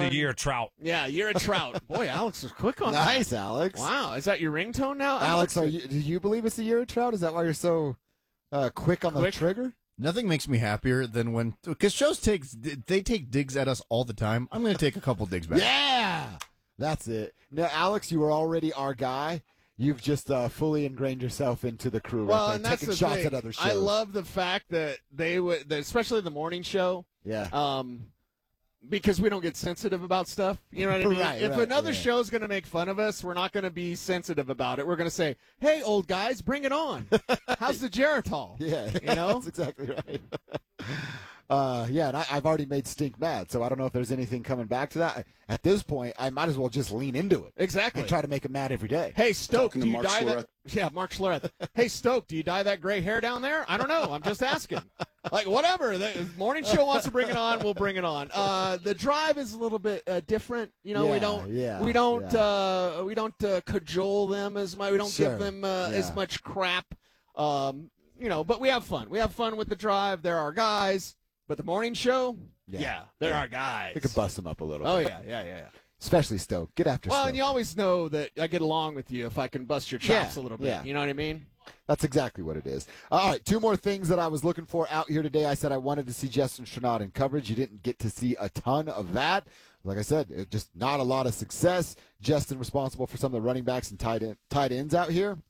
a year trout. Yeah, you're a trout. Boy, Alex was quick on that. Nice, Alex. Wow, is that your ringtone now? Alex, do you believe it's a year of trout? Is that why you're so quick on the trigger? Nothing makes me happier than when, because shows take digs at us all the time. I'm going to take a couple digs back. Yeah, that's it. Now, Alex, you were already our guy. You've just fully ingrained yourself into the crew. Well, right and there, that's taking the shots thing. at other shows. I love the fact that they would, especially the morning show. Yeah. Because we don't get sensitive about stuff. You know what I mean? Right, if right, another yeah. show's going to make fun of us, we're not going to be sensitive about it. We're going to say, hey, old guys, bring it on. How's the Geritol? Yeah, You know? that's exactly right. And I've already made Stink mad, so I don't know if there's anything coming back to that. At this point, I might as well just lean into it. Exactly. And try to make him mad every day. Hey, Stoke, Talking do to you Mark dye Schlereth. that? Yeah, Mark Schlereth. Hey, Stoke, do you dye that gray hair down there? I don't know. I'm just asking. Like, whatever. The morning show wants to bring it on, we'll bring it on. The drive is a little bit different. You know, we don't cajole them as much. We don't give them as much crap. You know, but we have fun. We have fun with the drive. They're our guys. But the morning show, they're our guys. We could bust them up a little Oh, bit. yeah. Especially Stoke. Get after Well, Stoke. and you always know that I get along with you if I can bust your chops a little bit. Yeah. You know what I mean? That's exactly what it is. All right, two more things that I was looking for out here today. I said I wanted to see Justin Strnad in coverage. You didn't get to see a ton of that. Like I said, just not a lot of success. Justin responsible for some of the running backs and tight ends out here.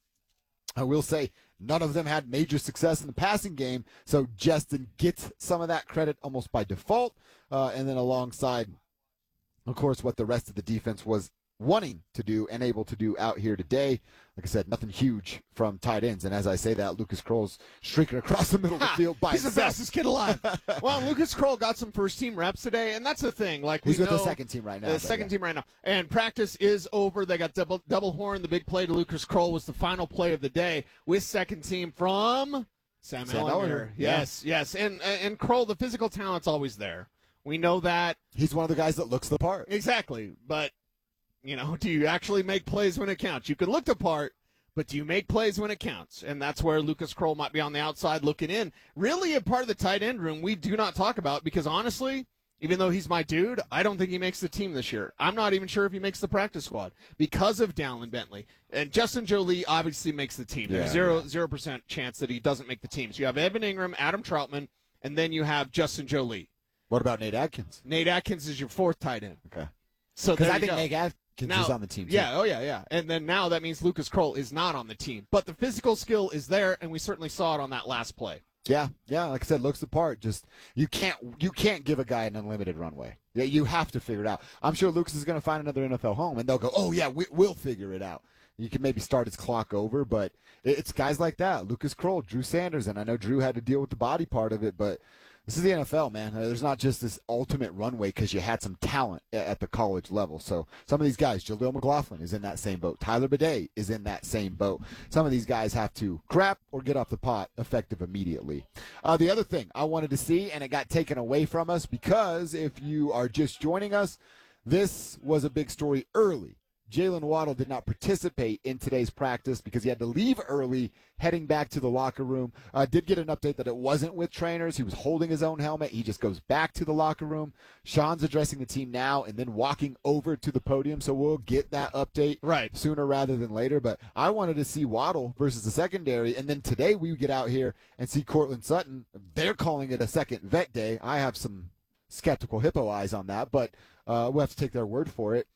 I will say none of them had major success in the passing game, so Justin gets some of that credit almost by default. And then alongside, of course, what the rest of the defense was wanting to do and able to do out here today. Like I said, nothing huge from tight ends. And as I say that, Lucas Kroll's streaking across the middle of the field by He's the himself. fastest kid alive. Well, Lucas Kroll got some first-team reps today, and that's the thing. Like He's we with know, the second team right now. The second team right now. And practice is over. They got double horn. The big play to Lucas Kroll was the final play of the day with second team from Sam Ehlinger. Yes. And Kroll, the physical talent's always there. We know that. He's one of the guys that looks the part. Exactly. But, you know, do you actually make plays when it counts? You can look the part, but do you make plays when it counts? And that's where Lucas Kroll might be on the outside looking in. Really a part of the tight end room we do not talk about because, honestly, even though he's my dude, I don't think he makes the team this year. I'm not even sure if he makes the practice squad because of Dallin Bentley. And Justin Jolie obviously makes the team. There's 0% chance that he doesn't make the team. So you have Evan Ingram, Adam Troutman, and then you have Justin Jolie. What about Nate Atkins? Nate Atkins is your fourth tight end. Okay. So Because there I you think go. Nate Atkins is on the team, too. Yeah. And then now that means Lucas Kroll is not on the team. But the physical skill is there, and we certainly saw it on that last play. Yeah. Like I said, looks the part. Just you can't give a guy an unlimited runway. Yeah, you have to figure it out. I'm sure Lucas is going to find another NFL home, and they'll go, "Oh yeah, we'll figure it out." You can maybe start his clock over, but it's guys like that, Lucas Kroll, Drew Sanders, and I know Drew had to deal with the body part of it, but this is the NFL, man. There's not just this ultimate runway because you had some talent at the college level. So some of these guys, Jaleel McLaughlin is in that same boat. Tyler Bidet is in that same boat. Some of these guys have to crap or get off the pot effective immediately. The other thing I wanted to see, and it got taken away from us because if you are just joining us, this was a big story early. Jalen Waddle did not participate in today's practice because he had to leave early, heading back to the locker room. Did get an update that it wasn't with trainers. He was holding his own helmet. He just goes back to the locker room. Sean's addressing the team now and then walking over to the podium, so we'll get that update sooner rather than later. But I wanted to see Waddle versus the secondary, and then today we get out here and see Cortland Sutton. They're calling it a second vet day. I have some skeptical hippo eyes on that, but we'll have to take their word for it.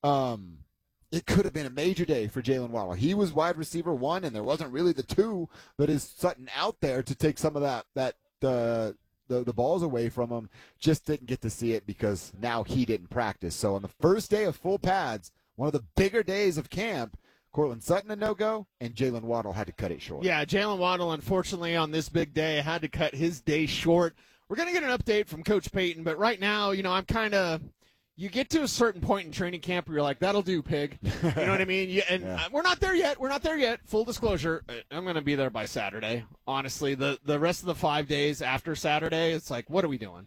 It could have been a major day for Jalen Waddle. He was wide receiver 1, and there wasn't really the 2 that is Sutton out there to take some of the balls away from him. Just didn't get to see it because now he didn't practice. So on the first day of full pads, one of the bigger days of camp, Cortland Sutton a no-go, and Jalen Waddle had to cut it short. Yeah, Jalen Waddle, unfortunately, on this big day, had to cut his day short. We're going to get an update from Coach Payton, but right now, you know, I'm kind of – you get to a certain point in training camp where you're like, that'll do, pig. You know what I mean? We're not there yet. Full disclosure, I'm going to be there by Saturday. Honestly, the rest of the 5 days after Saturday, it's like, what are we doing?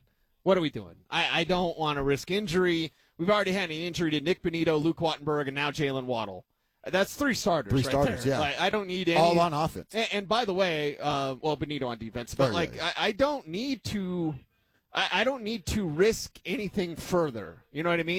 I don't want to risk injury. We've already had an injury to Nick Benito, Luke Wattenberg, and now Jalen Waddle. That's 3 starters. Three starters, there. yeah. Like, I don't need any. All on offense. And by the way, Benito on defense. But, I don't need to. I don't need to risk anything further. You know what I mean?